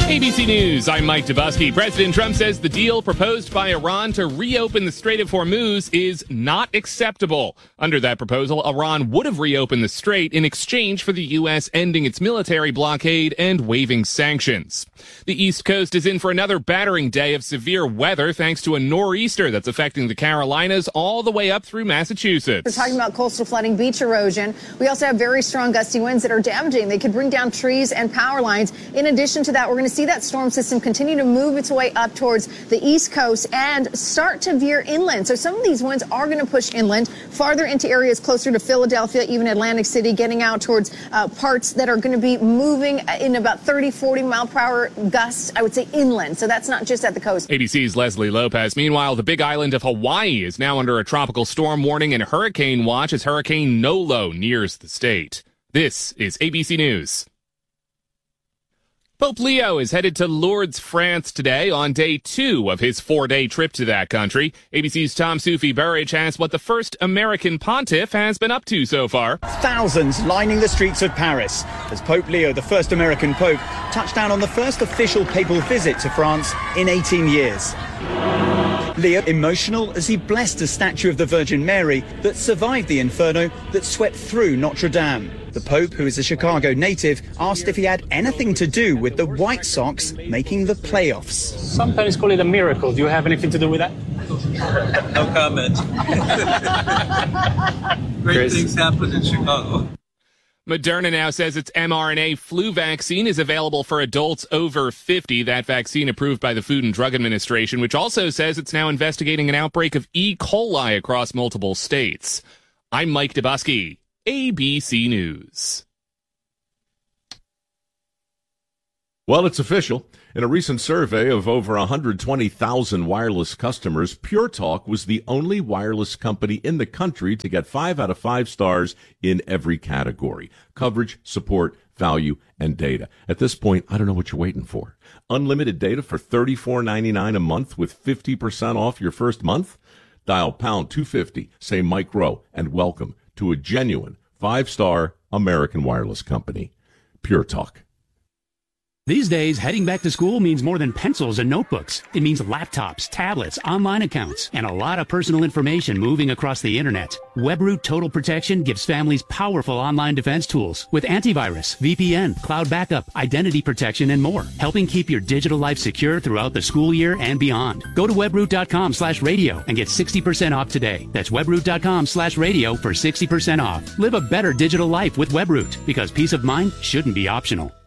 ABC News, I'm Mike Dubusky. President Trump says the deal proposed by Iran to reopen the Strait of Hormuz is not acceptable. Under that proposal, Iran would have reopened the strait in exchange for the U.S. ending its military blockade and waiving sanctions. The East Coast is in for another battering day of severe weather thanks to a nor'easter that's affecting the Carolinas all the way up through Massachusetts. We're talking about coastal flooding, beach erosion. We also have very strong gusty winds that are damaging. They could bring down trees and power lines. In addition to that, we're going to see that storm system continue to move its way up towards the East Coast and start to veer inland. So some of these winds are going to push inland, farther into areas closer to Philadelphia, even Atlantic City, getting out towards parts that are going to be moving in about 30, 40 mile per hour gusts, I would say inland. So that's not just at the coast. ABC's Leslie Lopez. Meanwhile, the big island of Hawaii is now under a tropical storm warning and hurricane watch as Hurricane Nolo nears the state. This is ABC News. Pope Leo is headed to Lourdes, France today on day 2 of his 4-day trip to that country. ABC's Tom Soufi-Burridge has what the first American pontiff has been up to so far. Thousands lining the streets of Paris as Pope Leo, the first American pope, touched down on the first official papal visit to France in 18 years. Leo emotional as he blessed a statue of the Virgin Mary that survived the inferno that swept through Notre Dame. The Pope, who is a Chicago native, asked if he had anything to do with the White Sox making the playoffs. Some parents call it a miracle. Do you have anything to do with that? No comment. Great things happen in Chicago. Moderna now says its mRNA flu vaccine is available for adults over 50. That vaccine approved by the Food and Drug Administration, which also says it's now investigating an outbreak of E. coli across multiple states. I'm Mike Dubusky, ABC News. Well, it's official. In a recent survey of over 120,000 wireless customers, Pure Talk was the only wireless company in the country to get 5 out of 5 stars in every category: coverage, support, value, and data. At this point, I don't know what you're waiting for. Unlimited data for $34.99 a month with 50% off your first month? Dial pound 250, say Mike Rowe, and welcome to a genuine 5-star American wireless company. Pure Talk. These days, heading back to school means more than pencils and notebooks. It means laptops, tablets, online accounts, and a lot of personal information moving across the internet. WebRoot Total Protection gives families powerful online defense tools with antivirus, VPN, cloud backup, identity protection, and more, helping keep your digital life secure throughout the school year and beyond. Go to webroot.com/radio and get 60% off today. That's webroot.com/radio for 60% off. Live a better digital life with WebRoot, because peace of mind shouldn't be optional.